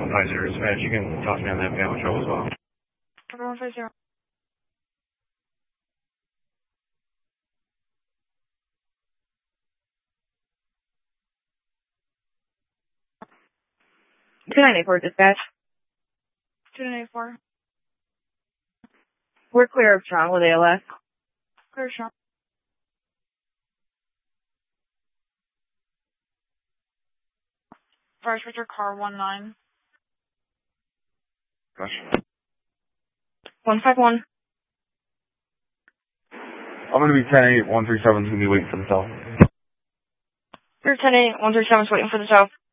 150 dispatch. You can talk to me on that family show as well. Number 150. Two 984 dispatch. 284. We're clear of Sean with ALS. Clear shot. First with your car 19. Gosh. 151. I'm going to be 10-8, 137's going to be waiting for the cell. You're 10-8, 137's waiting for the cell.